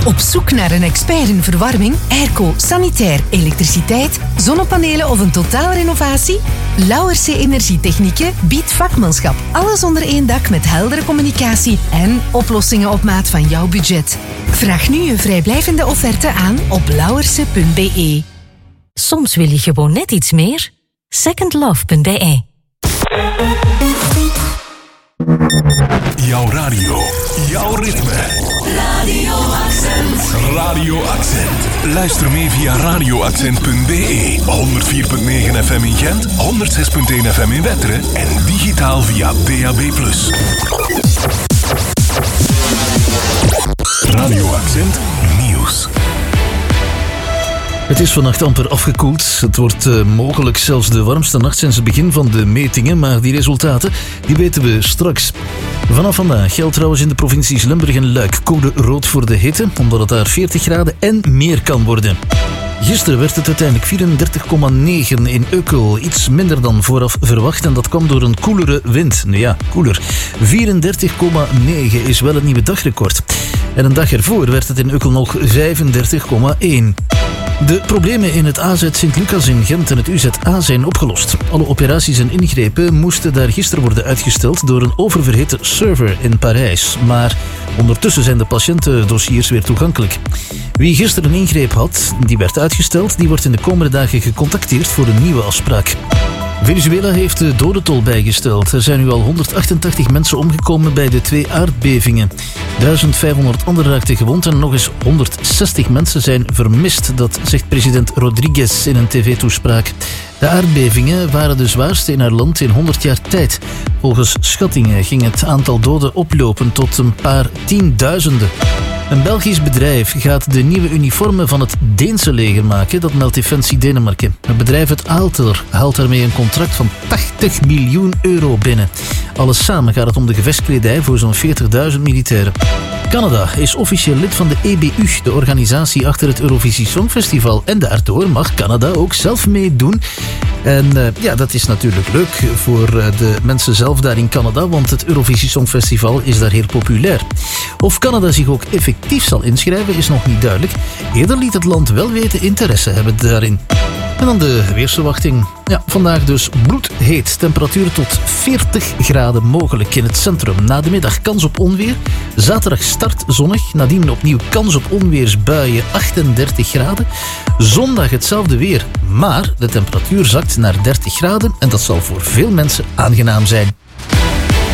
Op zoek naar een expert in verwarming, airco, sanitair, elektriciteit, zonnepanelen of een totaalrenovatie? Lauwerse Energietechnieken biedt vakmanschap. Alles onder één dak met heldere communicatie en oplossingen op maat van jouw budget. Vraag nu je vrijblijvende offerte aan op lauwerse.be. Soms wil je gewoon net iets meer. Secondlove.be. Jouw radio, jouw ritme. Radio Accent. Radio Accent. Luister mee via radioaccent.be. 104.9 FM in Gent, 106.1 FM in Wetteren en digitaal via DAB+. Radio Accent Nieuws. Het is vannacht amper afgekoeld. Het wordt mogelijk zelfs de warmste nacht sinds het begin van de metingen, maar die resultaten die weten we straks. Vanaf vandaag geldt trouwens in de provincies Limburg en Luik code rood voor de hitte, omdat het daar 40 graden en meer kan worden. Gisteren werd het uiteindelijk 34,9 in Ukkel. Iets minder dan vooraf verwacht en dat kwam door een koelere wind. Nou ja, koeler. 34,9 is wel het nieuwe dagrecord. En een dag ervoor werd het in Ukkel nog 35,1. De problemen in het AZ Sint-Lucas in Gent en het UZA zijn opgelost. Alle operaties en ingrepen moesten daar gisteren worden uitgesteld door een oververhitte server in Parijs. Maar ondertussen zijn de patiëntendossiers weer toegankelijk. Wie gisteren een ingreep had, die werd uitgesteld, die wordt in de komende dagen gecontacteerd voor een nieuwe afspraak. Venezuela heeft de dodentol bijgesteld. Er zijn nu al 188 mensen omgekomen bij de 2 aardbevingen. 1500 anderen raakten gewond en nog eens 160 mensen zijn vermist. Dat zegt president Rodriguez in een tv-toespraak. De aardbevingen waren de zwaarste in haar land in 100 jaar tijd. Volgens schattingen ging het aantal doden oplopen tot een paar tienduizenden. Een Belgisch bedrijf gaat de nieuwe uniformen van het Deense leger maken, dat meldt Defensie Denemarken. Het bedrijf het Aalter haalt daarmee een contract van 80 miljoen euro binnen. Alles samen gaat het om de gevechtskledij voor zo'n 40.000 militairen. Canada is officieel lid van de EBU, de organisatie achter het Eurovisie Songfestival. En daardoor mag Canada ook zelf meedoen. En dat is natuurlijk leuk voor de mensen zelf daar in Canada, want het Eurovisie Songfestival is daar heel populair. Of Canada zich ook effectief zal inschrijven is nog niet duidelijk. Eerder liet het land wel weten interesse hebben daarin. En dan de weersverwachting. Ja, vandaag dus bloedheet. Temperatuur tot 40 graden mogelijk in het centrum. Na de middag kans op onweer. Zaterdag start zonnig. Nadien opnieuw kans op onweersbuien, 38 graden. Zondag hetzelfde weer. Maar de temperatuur zakt naar 30 graden. En dat zal voor veel mensen aangenaam zijn.